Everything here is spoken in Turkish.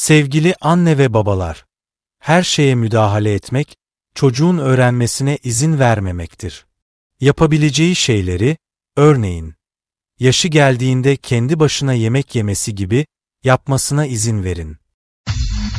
Sevgili anne ve babalar, her şeye müdahale etmek, çocuğun öğrenmesine izin vermemektir. Yapabileceği şeyleri, örneğin, yaşı geldiğinde kendi başına yemek yemesi gibi, yapmasına izin verin.